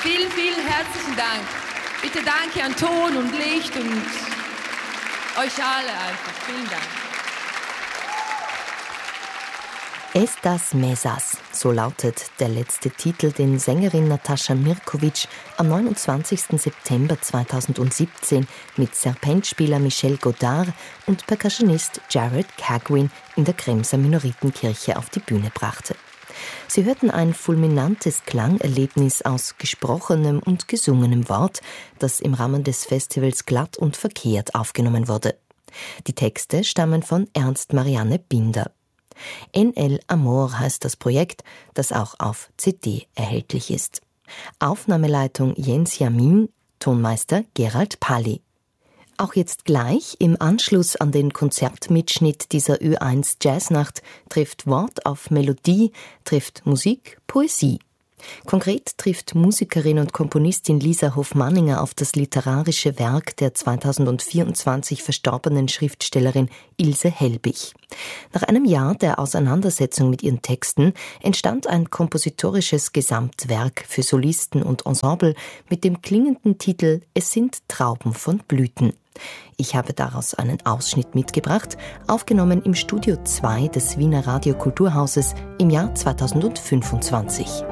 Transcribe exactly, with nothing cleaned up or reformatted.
Vielen, vielen herzlichen Dank. Bitte danke an Ton und Licht und euch alle einfach. Vielen Dank. Estas Mesas, so lautet der letzte Titel, den Sängerin Natascha Mirkovic am neunundzwanzigsten September zweitausendsiebzehn mit Serpentspieler Michel Godard und Percussionist Jared Cagwin in der Kremser Minoritenkirche auf die Bühne brachte. Sie hörten ein fulminantes Klangerlebnis aus gesprochenem und gesungenem Wort, das im Rahmen des Festivals Glatt und Verkehrt aufgenommen wurde. Die Texte stammen von Ernst Marianne Binder. En el Amor heißt das Projekt, das auch auf C D erhältlich ist. Aufnahmeleitung Jens Jamin, Tonmeister Gerald Palli. Auch jetzt gleich, im Anschluss an den Konzertmitschnitt dieser Ö eins Jazznacht, trifft Wort auf Melodie, trifft Musik Poesie. Konkret trifft Musikerin und Komponistin Lisa Hofmanninger auf das literarische Werk der zweitausendvierundzwanzig verstorbenen Schriftstellerin Ilse Helbig. Nach einem Jahr der Auseinandersetzung mit ihren Texten entstand ein kompositorisches Gesamtwerk für Solisten und Ensemble mit dem klingenden Titel »Es sind Trauben von Blüten«. Ich habe daraus einen Ausschnitt mitgebracht, aufgenommen im Studio zwei des Wiener Radio Kulturhauses im Jahr zweitausendfünfundzwanzig.